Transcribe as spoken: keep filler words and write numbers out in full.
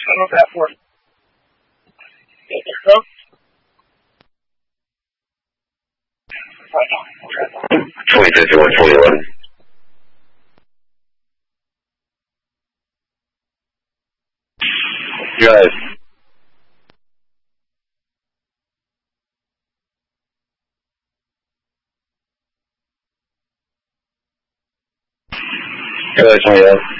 what's that for? twenty fifty-one, twenty eleven. Guys. Guys, yeah.